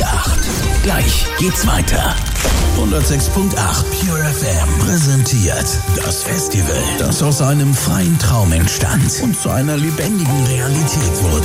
gedacht. Gleich geht's weiter. 106.8 Pure FM präsentiert das Festival, das aus einem freien Traum entstand und zu einer lebendigen Realität wurde.